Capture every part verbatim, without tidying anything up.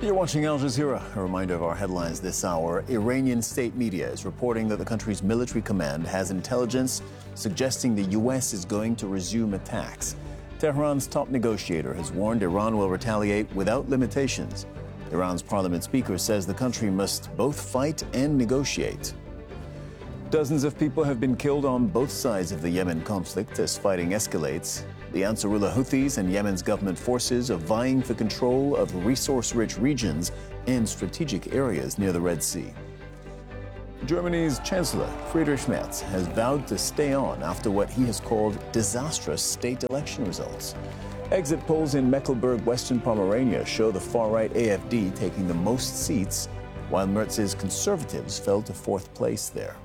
You're watching Al Jazeera. A reminder of our headlines this hour. Iranian state media is reporting that the country's military command has intelligence suggesting the U S is going to resume attacks. Tehran's top negotiator has warned Iran will retaliate without limitations. Iran's parliament speaker says the country must both fight and negotiate. Dozens of people have been killed on both sides of the Yemen conflict as fighting escalates. The Ansarullah Houthis and Yemen's government forces are vying for control of resource-rich regions and strategic areas near the Red Sea. Germany's Chancellor Friedrich Merz has vowed to stay on after what he has called disastrous state election results. Exit polls in Mecklenburg-Western Pomerania show the far-right A F D taking the most seats, while Merz's conservatives fell to fourth place there.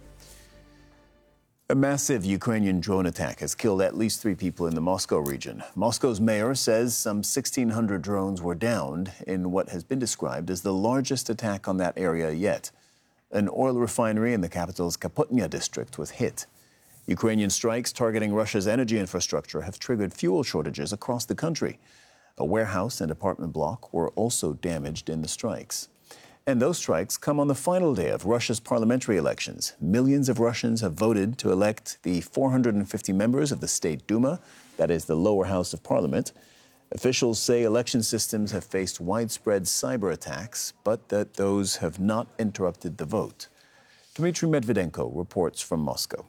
A massive Ukrainian drone attack has killed at least three people in the Moscow region. Moscow's mayor says some sixteen hundred drones were downed in what has been described as the largest attack on that area yet. An oil refinery in the capital's Kapotnya district was hit. Ukrainian strikes targeting Russia's energy infrastructure have triggered fuel shortages across the country. A warehouse and apartment block were also damaged in the strikes. And those strikes come on the final day of Russia's parliamentary elections. Millions of Russians have voted to elect the four hundred fifty members of the State Duma, that is the lower house of parliament. Officials say election systems have faced widespread cyber attacks, but that those have not interrupted the vote. Dmitry Medvedenko reports from Moscow.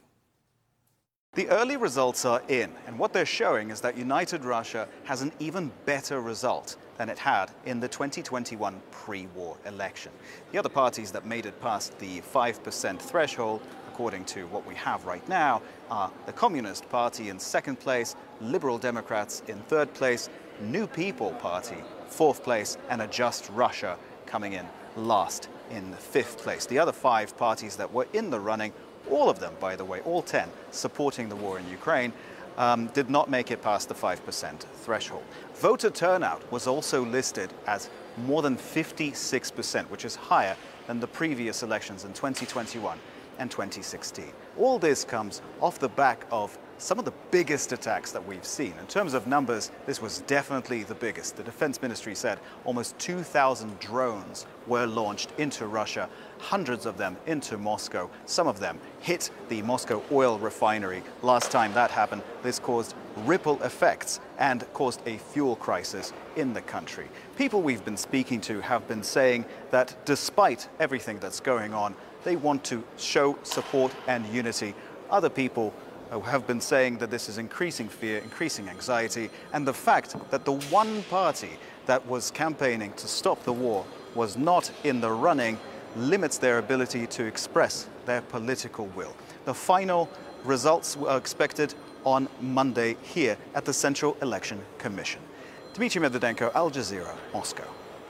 The early results are in, and what they're showing is that United Russia has an even better result than it had in the twenty twenty-one pre-war election. The other parties that made it past the five percent threshold, according to what we have right now, are the Communist Party in second place, Liberal Democrats in third place, New People Party fourth place, and a Just Russia coming in last in fifth place. The other five parties that were in the running, all of them, by the way, all ten, supporting the war in Ukraine, um, did not make it past the five percent threshold. Voter turnout was also listed as more than fifty-six percent, which is higher than the previous elections in twenty twenty-one and twenty sixteen. All this comes off the back of some of the biggest attacks that we've seen. In terms of numbers, this was definitely the biggest. The Defense Ministry said almost two thousand drones were launched into Russia, hundreds of them into Moscow. Some of them hit the Moscow oil refinery. Last time that happened, this caused ripple effects and caused a fuel crisis in the country. People we've been speaking to have been saying that despite everything that's going on, they want to show support and unity. Other people have been saying that this is increasing fear, increasing anxiety, and the fact that the one party that was campaigning to stop the war was not in the running limits their ability to express their political will. The final results are expected on Monday here at the Central Election Commission. Dmitry Medvedenko, Al Jazeera, Moscow.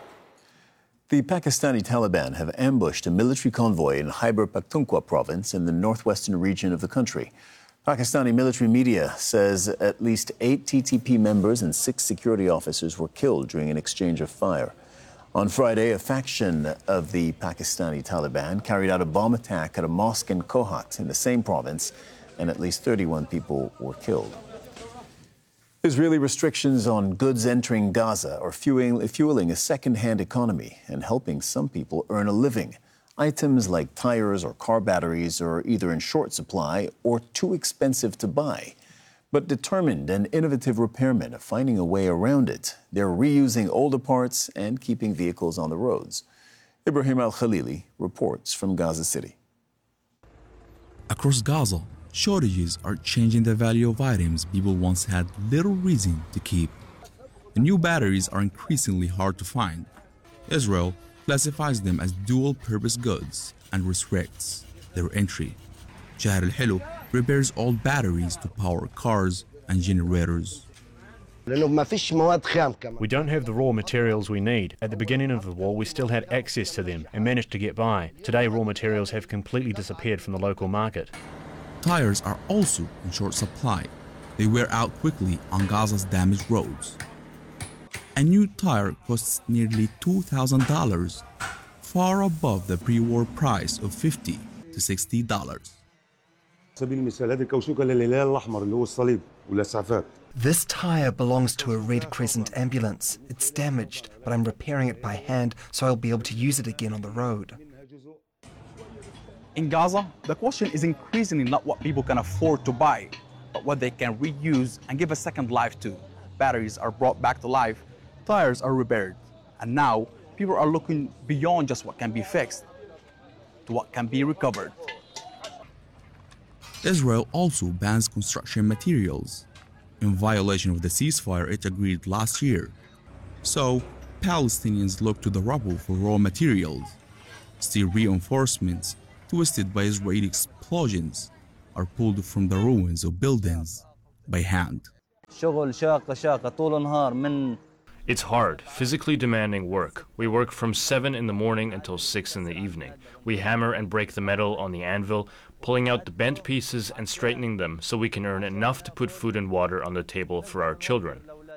The Pakistani Taliban have ambushed a military convoy in Khyber Pakhtunkhwa province in the northwestern region of the country. Pakistani military media says at least eight T T P members and six security officers were killed during an exchange of fire. On Friday, a faction of the Pakistani Taliban carried out a bomb attack at a mosque in Kohat in the same province, and at least thirty-one people were killed. Israeli restrictions on goods entering Gaza are fueling, fueling a second-hand economy and helping some people earn a living. Items like tires or car batteries are either in short supply or too expensive to buy. But determined and innovative repairmen are finding a way around it. They're reusing older parts and keeping vehicles on the roads. Ibrahim Al-Khalili reports from Gaza City. Across Gaza, shortages are changing the value of items people once had little reason to keep. The new batteries are increasingly hard to find. Israel classifies them as dual-purpose goods and restricts their entry. Shahr al-Hilo repairs old batteries to power cars and generators. We don't have the raw materials we need. At the beginning of the war, we still had access to them and managed to get by. Today, raw materials have completely disappeared from the local market. Tires are also in short supply. They wear out quickly on Gaza's damaged roads. A new tire costs nearly two thousand dollars, far above the pre-war price of fifty to sixty dollars. سبيل المثال هذه الكوشوكة للهلال الأحمر اللي هو الصليب والإسعافات This tyre belongs to a Red Crescent ambulance. It's damaged, but I'm repairing it by hand so I'll be able to use it again on the road. In Gaza, the question is increasingly not what people can afford to buy, but what they can reuse and give a second life to. Batteries are brought back to life, tires are repaired, and now people are looking beyond just what can be fixed to what can be recovered. Israel also bans construction materials, in violation of the ceasefire it agreed last year. So, Palestinians look to the rubble for raw materials. Steel reinforcements, twisted by Israeli explosions, are pulled from the ruins of buildings by hand. It's hard, physically demanding work. We work from seven in the morning until six in the evening. We hammer and break the metal on the anvil, pulling out the bent pieces and straightening them so we can earn enough to put food and water on the table for our children.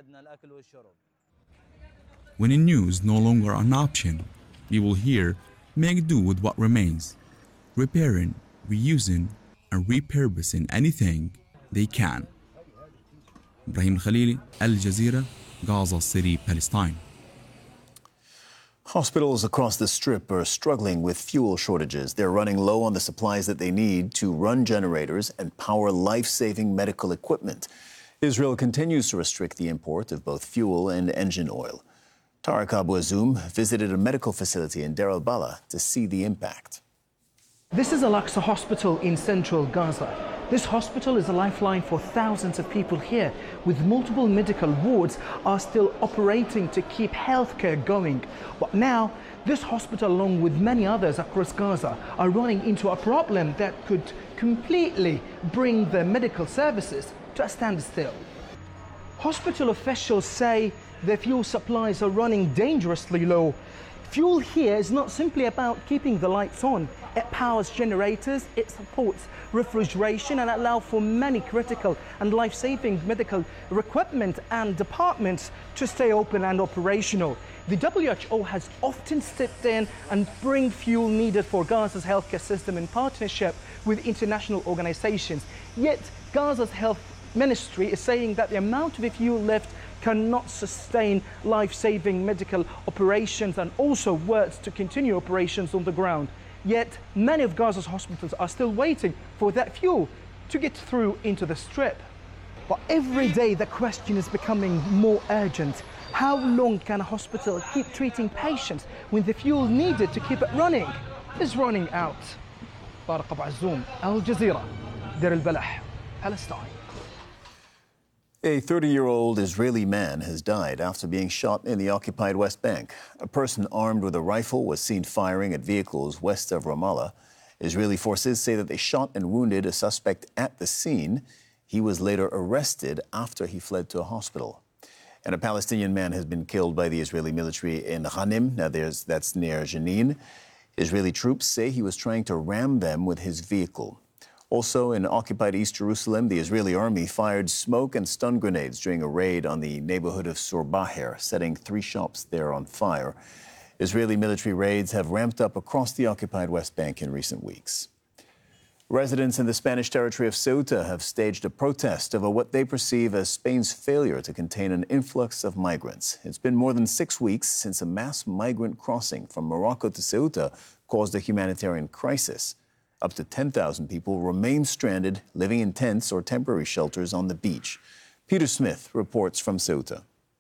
When a new is no longer an option, we will hear, make do with what remains, repairing, reusing, and repurposing anything they can. Ibrahim Khalili, Al Jazeera, Gaza City, Palestine. Hospitals across the Strip are struggling with fuel shortages. They're running low on the supplies that they need to run generators and power life-saving medical equipment. Israel continues to restrict the import of both fuel and engine oil. Tariq Abu Azoum visited a medical facility in Deir al-Balah to see the impact. This is Al-Aqsa Hospital in central Gaza. This hospital is a lifeline for thousands of people here, with multiple medical wards are still operating to keep healthcare going. But now, this hospital, along with many others across Gaza, are running into a problem that could completely bring the medical services to a standstill. Hospital officials say the fuel supplies are running dangerously low. Fuel here is not simply about keeping the lights on. It powers generators, it supports refrigeration and allows for many critical and life-saving medical equipment and departments to stay open and operational. The W H O has often stepped in and bring fuel needed for Gaza's healthcare system in partnership with international organizations. Yet Gaza's health ministry is saying that the amount of fuel left cannot sustain life-saving medical operations and also works to continue operations on the ground. Yet many of Gaza's hospitals are still waiting for that fuel to get through into the Strip. But every day the question is becoming more urgent. How long can a hospital keep treating patients when the fuel needed to keep it running is running out? Tariq Abu Azoum, Al Jazeera, Deir al-Balah, Palestine. A thirty-year-old Israeli man has died after being shot in the occupied West Bank. A person armed with a rifle was seen firing at vehicles west of Ramallah. Israeli forces say that they shot and wounded a suspect at the scene. He was later arrested after he fled to a hospital. And a Palestinian man has been killed by the Israeli military in Ghanim. Now, there's, that's near Jenin. Israeli troops say he was trying to ram them with his vehicle. Also, in occupied East Jerusalem, the Israeli army fired smoke and stun grenades during a raid on the neighborhood of Surbaher, setting three shops there on fire. Israeli military raids have ramped up across the occupied West Bank in recent weeks. Residents in the Spanish territory of Ceuta have staged a protest over what they perceive as Spain's failure to contain an influx of migrants. It's been more than six weeks since a mass migrant crossing from Morocco to Ceuta caused a humanitarian crisis. Up to ten thousand people remain stranded, living in tents or temporary shelters on the beach. Peter Smith reports from Ceuta.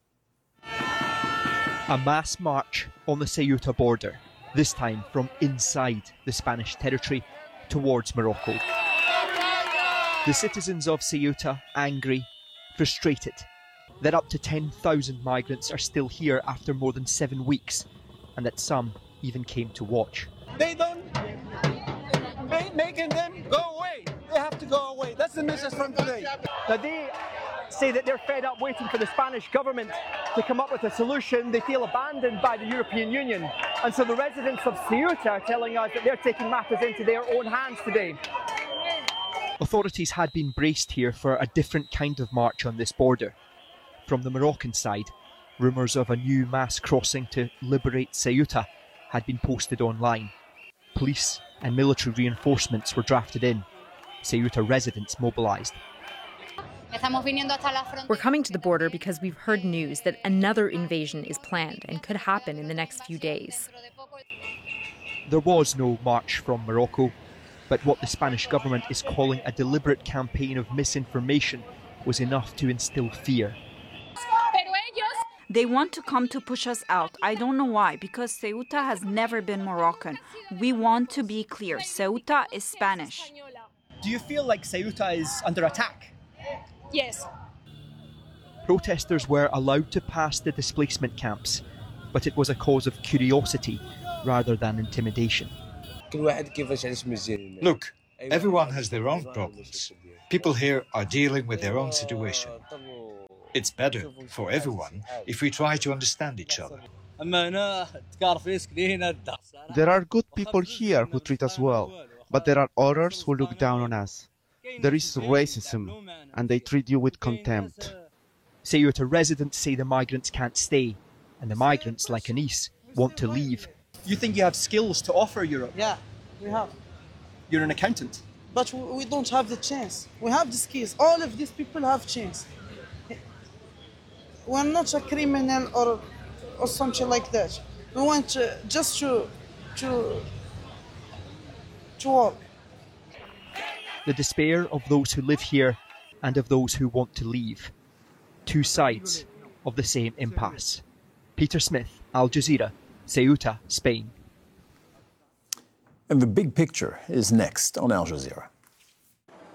A mass march on the Ceuta border, this time from inside the Spanish territory towards Morocco. The citizens of Ceuta angry, frustrated that up to ten thousand migrants are still here after more than seven weeks and that some even came to watch. They don't making them go away. They have to go away. That's the message from today. Now they say that they're fed up waiting for the Spanish government to come up with a solution. They feel abandoned by the European Union. And so the residents of Ceuta are telling us that they're taking matters into their own hands today. Authorities had been braced here for a different kind of march on this border. From the Moroccan side, rumours of a new mass crossing to liberate Ceuta had been posted online. Police and military reinforcements were drafted in. Ceuta residents mobilised. We're coming to the border because we've heard news that another invasion is planned and could happen in the next few days. There was no march from Morocco, but what the Spanish government is calling a deliberate campaign of misinformation was enough to instill fear. They want to come to push us out. I don't know why, because Ceuta has never been Moroccan. We want to be clear. Ceuta is Spanish. Do you feel like Ceuta is under attack? Yes. Protesters were allowed to pass the displacement camps, but it was a cause of curiosity rather than intimidation. Look, everyone has their own problems. People here are dealing with their own situation. It's better for everyone if we try to understand each other. There are good people here who treat us well, but there are others who look down on us. There is racism, and they treat you with contempt. Ceuta residents say the migrants can't stay, and the migrants, like Anis, want to leave. You think you have skills to offer Europe? Yeah, we have. You're an accountant. But we don't have the chance. We have the skills. All of these people have chance. We're not a criminal or or something like that. We want to, just to to to work. The despair of those who live here and of those who want to leave. Two sides of the same impasse. Peter Smith, Al Jazeera, Ceuta, Spain. And the big picture is next on Al Jazeera.